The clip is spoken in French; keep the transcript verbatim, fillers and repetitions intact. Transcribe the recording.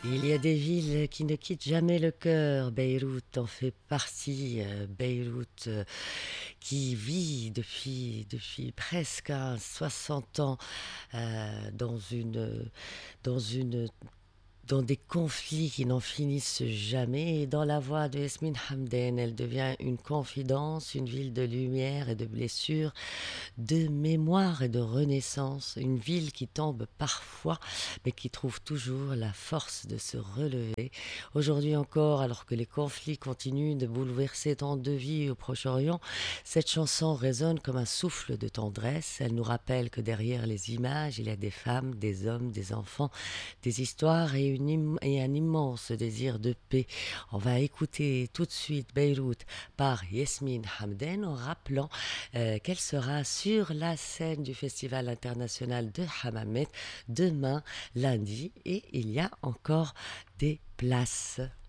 Il y a des villes qui ne quittent jamais le cœur. Beyrouth en fait partie. euh, Beyrouth euh, qui vit depuis, depuis presque hein, soixante ans euh, dans une, dans une dans des conflits qui n'en finissent jamais. Et dans la voix de Yasmine Hamden, elle devient une confidence, une ville de lumière et de blessures, de mémoire et de renaissance. Une ville qui tombe parfois, mais qui trouve toujours la force de se relever. Aujourd'hui encore, alors que les conflits continuent de bouleverser tant de vies au Proche-Orient, cette chanson résonne comme un souffle de tendresse. Elle nous rappelle que derrière les images, il y a des femmes, des hommes, des enfants, des histoires et, une im- et un immense désir de paix. On va écouter tout de suite Beyrouth par Yasmine Hamden en rappelant euh, qu'elle sera sur la scène du Festival international de Hammamet demain, lundi, et il y a encore des places.